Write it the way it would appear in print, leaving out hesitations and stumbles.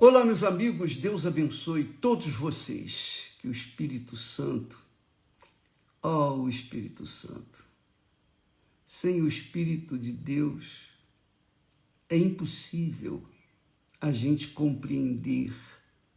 Olá, meus amigos, Deus abençoe todos vocês. Que o Espírito Santo, o Espírito Santo, sem o Espírito de Deus, é impossível a gente compreender